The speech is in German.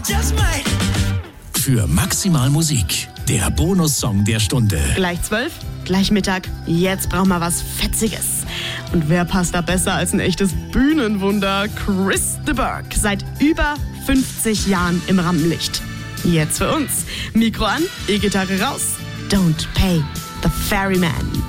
Für maximal Musik, der Bonussong der Stunde. Gleich 12, gleich Mittag, jetzt brauchen wir was Fetziges. Und wer passt da besser als ein echtes Bühnenwunder? Chris de Burgh, seit über 50 Jahren im Rampenlicht. Jetzt für uns. Mikro an, E-Gitarre raus. Don't pay the ferryman.